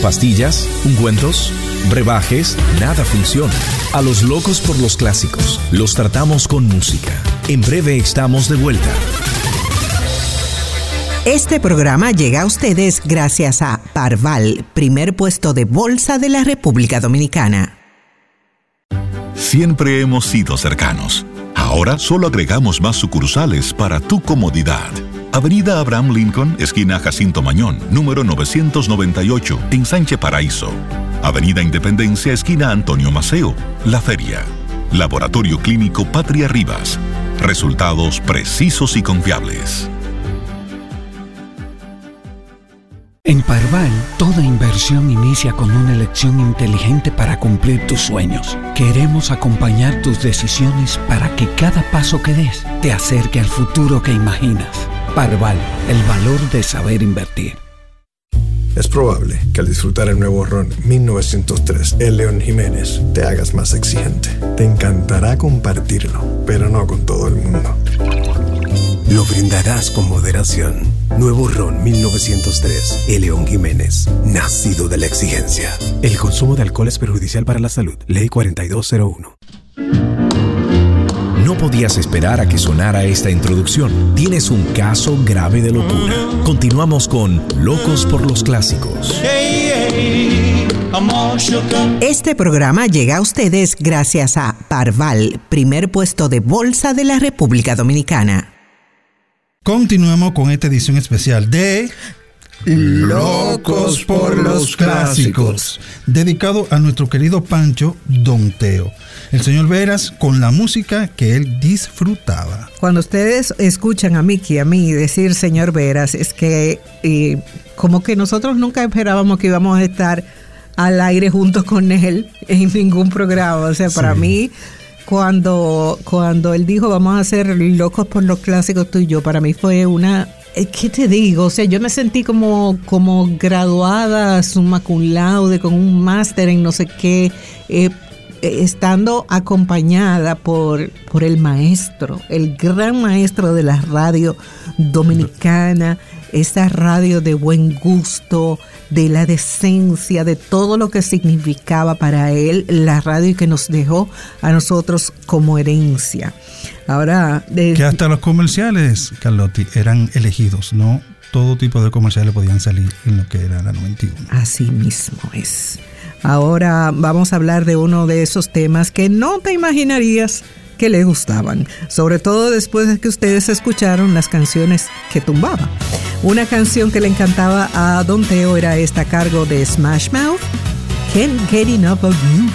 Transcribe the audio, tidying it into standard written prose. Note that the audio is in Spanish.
Pastillas, ungüentos, brebajes, nada funciona. A los locos por los clásicos los tratamos con música. En breve estamos de vuelta. Este programa llega a ustedes gracias a Parval, primer puesto de bolsa de la República Dominicana. Siempre hemos sido cercanos. Ahora solo agregamos más sucursales para tu comodidad. Avenida Abraham Lincoln, esquina Jacinto Mañón, número 998, en Sánchez Paraíso. Avenida Independencia, esquina Antonio Maceo, La Feria. Laboratorio Clínico Patria Rivas. Resultados precisos y confiables. En Parval, toda inversión inicia con una elección inteligente para cumplir tus sueños. Queremos acompañar tus decisiones para que cada paso que des te acerque al futuro que imaginas. Parval, el valor de saber invertir. Es probable que al disfrutar el nuevo ron 1903, el León Jiménez, te hagas más exigente. Te encantará compartirlo, pero no con todo el mundo. Lo brindarás con moderación. Nuevo ron 1903, el León Jiménez, nacido de la exigencia. El consumo de alcohol es perjudicial para la salud. Ley 4201. No podías esperar a que sonara esta introducción. Tienes un caso grave de locura. Continuamos con Locos por los Clásicos. Este programa llega a ustedes gracias a Parval, primer puesto de bolsa de la República Dominicana. Continuamos con esta edición especial de Locos por los Clásicos, dedicado a nuestro querido Pancho Don Teo, el señor Veras, con la música que él disfrutaba. Cuando ustedes escuchan a Mickey y a mí decir señor Veras, es que como que nosotros nunca esperábamos que íbamos a estar al aire juntos con él en ningún programa. O sea, para mí, cuando él dijo vamos a hacer Locos por los Clásicos tú y yo, para mí fue una... ¿Qué te digo? O sea, yo me sentí como graduada, summa cum laude, con un máster en no sé qué, estando acompañada por el maestro, el gran maestro de la radio dominicana, esa radio de buen gusto, de la decencia, de todo lo que significaba para él la radio y que nos dejó a nosotros como herencia. Ahora, que hasta los comerciales, Carlotti, eran elegidos, no todo tipo de comerciales podían salir en lo que era la 91. Así mismo es. Ahora vamos a hablar de uno de esos temas que no te imaginarías que le gustaban, sobre todo después de que ustedes escucharon las canciones que tumbaba. Una canción que le encantaba a Don Teo era esta, a cargo de Smash Mouth, Can't Get Enough of You.